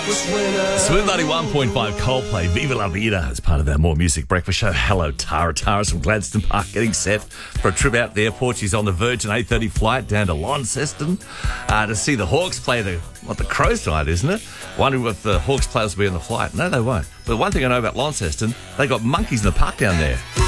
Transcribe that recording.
Smooth 91.5 Coldplay, Viva La Vida as part of our More Music Breakfast show. Hello, Tara. Tara's from Gladstone Park getting set for a trip out to the airport. She's on the Virgin 8:30 flight down to Launceston to see the Hawks play the Crows tonight, isn't it? Wondering if the Hawks players will be on the flight. No, they won't. But one thing I know about Launceston, they got monkeys in the park down there.